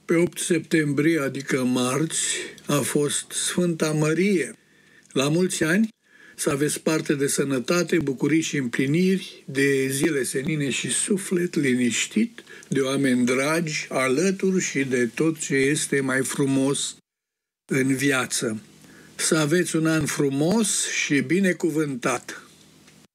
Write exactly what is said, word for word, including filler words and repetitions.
Pe opt septembrie, adică marți, a fost Sfânta Mărie. La mulți ani, să aveți parte de sănătate, bucurii și împliniri, de zile senine și suflet liniștit, de oameni dragi, alături și de tot ce este mai frumos în viață. Să aveți un an frumos și binecuvântat!